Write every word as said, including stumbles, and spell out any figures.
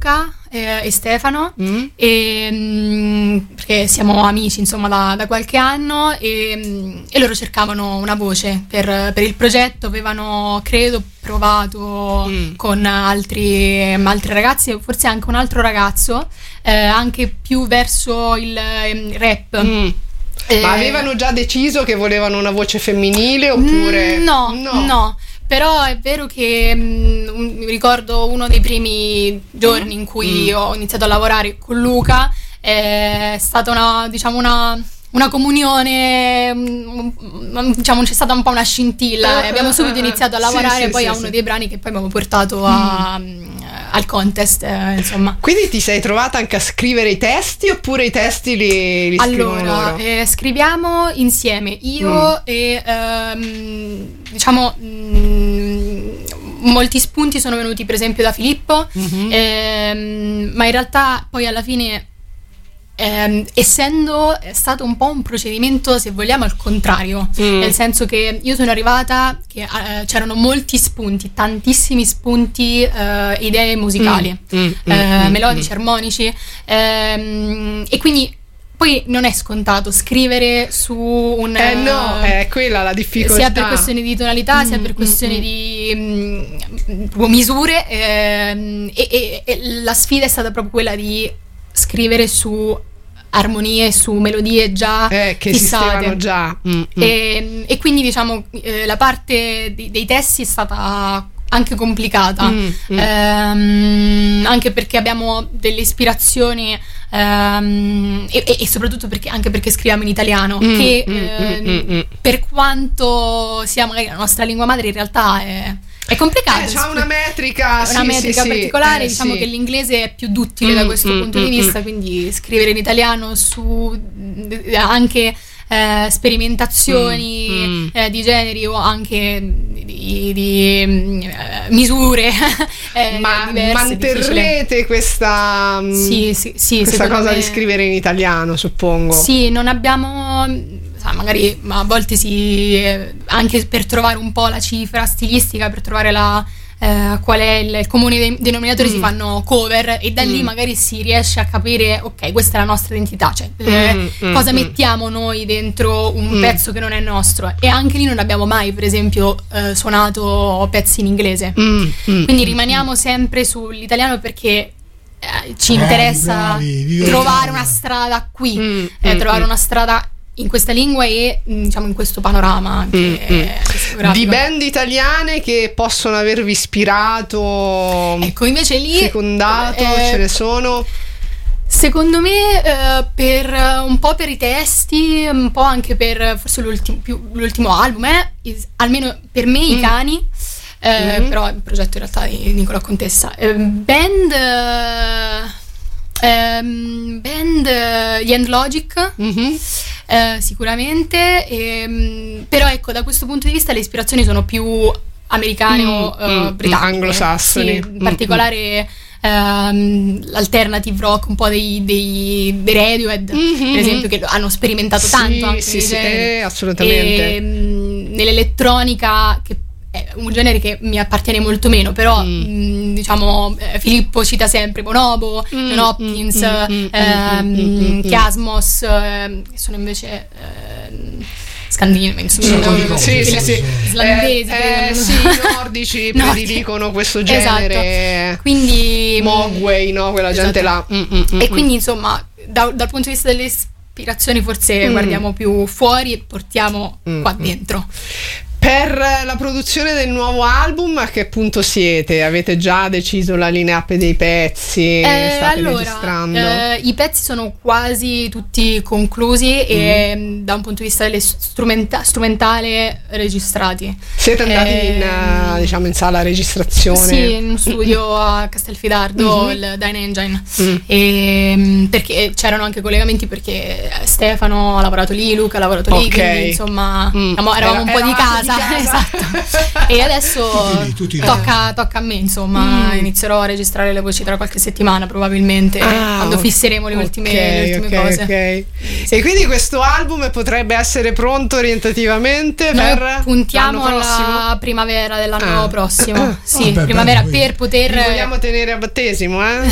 Luca eh, e Stefano, mm. e, mh, perché siamo amici insomma da, da qualche anno, e, mh, e loro cercavano una voce per, per il progetto. Avevano, credo, provato mm. con altri, altri ragazzi, forse anche un altro ragazzo, eh, anche più verso il, il rap. Mm. Eh, Ma avevano già deciso che volevano una voce femminile oppure no, no, no. Però è vero che mh, mi ricordo uno dei primi giorni in cui mm. ho iniziato a lavorare con Luca, è stata una, diciamo, una, una comunione, mh, diciamo, c'è stata un po' una scintilla, e abbiamo subito iniziato a lavorare, sì, sì, poi sì, a uno sì. dei brani che poi abbiamo portato a, mm. al contest, eh, insomma. Quindi ti sei trovata anche a scrivere i testi, oppure i testi li, li scrivono allora, loro? Eh, scriviamo insieme, io mm. e ehm, diciamo mh, molti spunti sono venuti per esempio da Filippo, mm-hmm. ehm, ma in realtà poi alla fine ehm, essendo è stato un po' un procedimento, se vogliamo, al contrario, mm. nel senso che io sono arrivata che eh, c'erano molti spunti, tantissimi spunti, eh, idee musicali, mm. Mm. Eh, mm. melodici, mm. armonici, ehm, e quindi poi non è scontato scrivere su un... Eh no, è quella la difficoltà. Sia per questione di tonalità, mm, sia per questione mm, di mh, misure, ehm, e, e, e la sfida è stata proprio quella di scrivere su armonie, su melodie già eh, che fissate. esistevano già. Mm, e, e quindi diciamo eh, la parte di, dei testi è stata anche complicata, mm, mm. Ehm, anche perché abbiamo delle ispirazioni, ehm, e, e soprattutto perché anche perché scriviamo in italiano, mm, che mm, eh, mm, mm. per quanto sia magari la nostra lingua madre, in realtà è è complicato, eh, c'ha una metrica, una sì, metrica sì, particolare, sì. diciamo eh, che l'inglese è più duttile mm, da questo mm, punto mm, di vista, mm. quindi scrivere in italiano su anche eh, sperimentazioni mm, mm. Eh, di generi o anche di, di eh, misure eh, ma diverse, manterrete questa, sì, sì, sì, questa cosa me, di scrivere in italiano, suppongo. Sì, non abbiamo, magari ma a volte si eh, anche per trovare un po' la cifra stilistica, per trovare la eh, qual è il, il comune de- denominatore, mm. si fanno cover, e da mm. lì magari si riesce a capire, ok, questa è la nostra identità, cioè eh, mm. cosa mm. mettiamo noi dentro un mm. pezzo che non è nostro, e anche lì non abbiamo mai per esempio eh, suonato pezzi in inglese, mm. quindi rimaniamo sempre sull'italiano perché eh, ci bravi, interessa bravi, trovare una strada qui, mm. eh, trovare una strada in questa lingua e diciamo in questo panorama anche mm-hmm. di band italiane che possono avervi ispirato, ecco, invece lì secondato, eh, ce ne sono? Secondo me eh, per un po' per i testi, un po' anche per forse l'ultimo, più, l'ultimo album, eh, is, almeno per me mm. i cani, eh, mm. però è un progetto in realtà di Nicola Contessa. eh, band eh, Um, band uh, End Logic, mm-hmm. uh, sicuramente, e, però ecco, da questo punto di vista le ispirazioni sono più americane mm, o uh, mm, britanniche, anglosassoni, sì, in particolare um, l'alternative rock, un po' dei, dei, dei Radiohead, mm-hmm. per esempio, che hanno sperimentato sì, tanto anche sì, sì, eh, assolutamente. E, um, nell'elettronica, che è un genere che mi appartiene molto meno, però mm. mh, diciamo eh, Filippo cita sempre Bonobo, mm. John Hopkins, mm. ehm, mm. Chiasmos, eh, che sono invece eh, scandinavi, insomma, sì, sì, sì. islandesi, eh, eh, sì, i nordici prediligono questo genere, esatto. Quindi Mogwai, no, quella gente esatto. là, mm, mm, mm, e quindi insomma da, dal punto di vista delle ispirazioni forse mm. guardiamo più fuori e portiamo mm. qua dentro. Per la produzione del nuovo album a che punto siete? Avete già deciso la line-up dei pezzi? Eh, State allora, registrando? Eh, i pezzi sono quasi tutti conclusi mm. e da un punto di vista strumenta- strumentale registrati. Siete andati eh, in, uh, diciamo in sala registrazione? Sì, in uno studio a Castelfidardo, mm-hmm. il Dyne Engine, mm. e, perché c'erano anche collegamenti perché Stefano ha lavorato lì, Luca ha lavorato lì, okay. quindi insomma mm. eravamo era, un po' di casa. Esatto. E adesso tutti, tutti tocca, tocca a me, insomma, mm. inizierò a registrare le voci tra qualche settimana probabilmente, ah, quando fisseremo le ultime, okay, le ultime okay, cose. Okay. E quindi questo album potrebbe essere pronto orientativamente Noi per puntiamo l'anno alla prossimo? primavera dell'anno ah. prossimo. Sì, ah, beh, primavera bello, per poter. Vi vogliamo tenere a battesimo, eh?